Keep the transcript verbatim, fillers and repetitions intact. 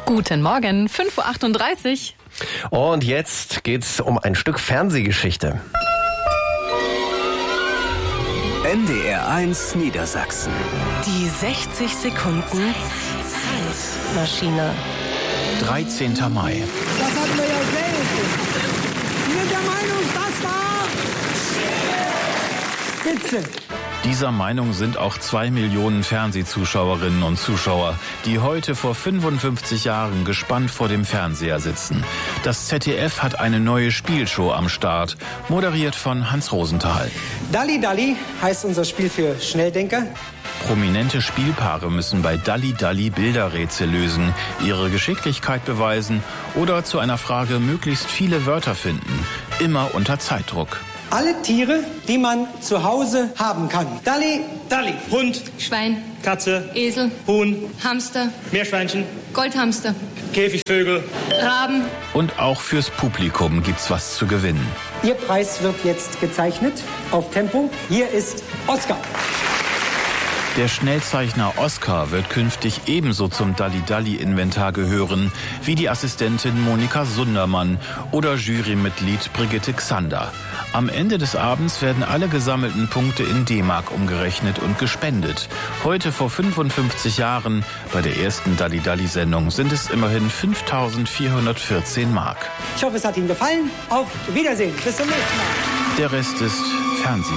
Guten Morgen, fünf Uhr achtunddreißig. Und jetzt geht's um ein Stück Fernsehgeschichte. N D R eins Niedersachsen. Die sechzig Sekunden Zeitmaschine. dreizehnter Mai. Das hatten wir ja selten. Wir sind der Meinung, das war Spitze. Dieser Meinung sind auch zwei Millionen Fernsehzuschauerinnen und Zuschauer, die heute vor fünfundfünfzig Jahren gespannt vor dem Fernseher sitzen. Das Z D F hat eine neue Spielshow am Start, moderiert von Hans Rosenthal. Dalli Dalli heißt unser Spiel für Schnelldenker. Prominente Spielpaare müssen bei Dalli Dalli Bilderrätsel lösen, ihre Geschicklichkeit beweisen oder zu einer Frage möglichst viele Wörter finden, immer unter Zeitdruck. Alle Tiere, die man zu Hause haben kann. Dalli, Dalli. Hund, Schwein, Katze, Esel, Huhn, Hamster, Meerschweinchen, Goldhamster, Käfigvögel. Raben. Und auch fürs Publikum gibt's was zu gewinnen. Ihr Preis wird jetzt gezeichnet auf Tempo. Hier ist Oscar. Der Schnellzeichner Oscar wird künftig ebenso zum Dalli-Dalli-Inventar gehören wie die Assistentin Monika Sundermann oder Jurymitglied Brigitte Xander. Am Ende des Abends werden alle gesammelten Punkte in D-Mark umgerechnet und gespendet. Heute vor fünfundfünfzig Jahren, bei der ersten Dalli-Dalli-Sendung, sind es immerhin fünftausendvierhundertvierzehn Mark. Ich hoffe, es hat Ihnen gefallen. Auf Wiedersehen. Bis zum nächsten Mal. Der Rest ist Fernsehen.